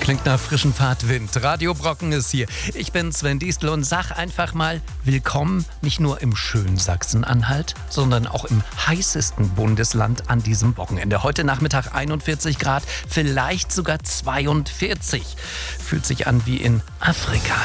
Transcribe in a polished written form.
Klingt nach frischem Fahrtwind. Radio Brocken ist hier. Ich bin Sven Diestel und sag einfach mal willkommen, nicht nur im schönen Sachsen-Anhalt, sondern auch im heißesten Bundesland an diesem Wochenende. Heute Nachmittag 41 Grad, vielleicht sogar 42. Fühlt sich an wie in Afrika.